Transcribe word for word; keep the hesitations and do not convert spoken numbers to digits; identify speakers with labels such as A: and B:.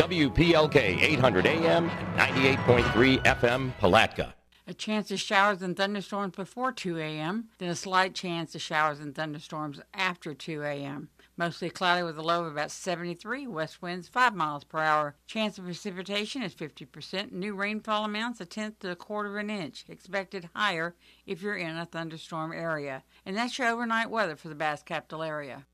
A: W P L K eight hundred A M, ninety-eight point three F M, Palatka.
B: A chance of showers and thunderstorms before two a.m., then a slight chance of showers and thunderstorms after two a.m. Mostly cloudy with a low of about seventy-three, west winds five miles per hour. Chance of precipitation is fifty percent. New rainfall amounts a tenth to a quarter of an inch. Expected higher if you're in a thunderstorm area. And that's your overnight weather for the Bass Capital area.